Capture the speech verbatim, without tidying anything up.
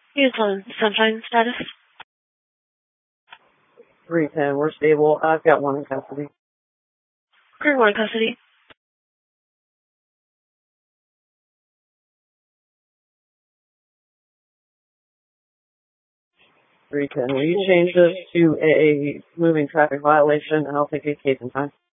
He's on Sunshine status. three ten, we're stable. I've got one in custody. Current one in custody. three ten, will you change this to a moving traffic violation, and I'll take a case in time?